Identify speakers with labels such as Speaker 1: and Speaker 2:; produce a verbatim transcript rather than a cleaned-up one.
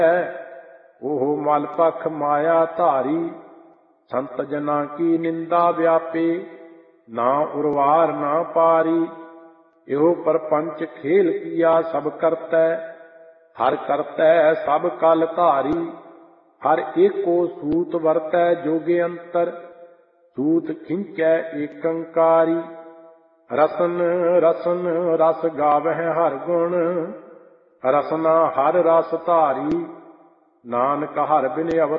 Speaker 1: ਉਹ ਮਲ ਪਖ ਮਾਇਆ ਧਾਰੀ। ਸੰਤ ਜਨਾਂ ਕੀ ਨਿੰਦਾ ਵਿਆਪੇ, ਨਾ ਉਰਵਾਰ ਨਾ ਪਾਰੀ। ਇਹੋ ਪਰਪੰਚ ਖੇਲ ਕੀਆ ਸਭ ਕਰਤੈ, ਹਰ ਕਰਤੈ ਸਭ ਕਲ ਧਾਰੀ। ਹਰ ਏਕੋ ਸੂਤ ਵਰਤੈ ਜੋਗੇ ਅੰਤਰ, ਸੂਤ ਖਿੰਚੈ ਏਕੰਕਾਰੀ। ਰਸਨ ਰਸਨ ਰਸ ਗਾਵਹਿ ਹਰ ਗੁਣ, ਰਸਨਾ ਹਰ ਰਸ ਧਾਰੀ। ਨਾਨਕ ਹਰ ਬਿਨ ਅਵਰ